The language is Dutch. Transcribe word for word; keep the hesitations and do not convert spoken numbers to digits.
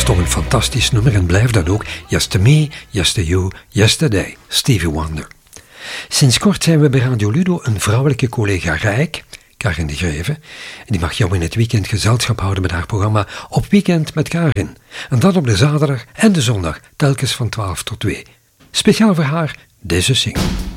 toch een fantastisch nummer en blijft dat ook. Yes to me, yes to you, yesterday. Stevie Wonder. Sinds kort zijn we bij Radio Ludo een vrouwelijke collega Rijk, Karin de Greve. Die mag jou in het weekend gezelschap houden met haar programma Op Weekend met Karin. En dat op de zaterdag en de zondag, telkens van twaalf tot twee. Speciaal voor haar deze single.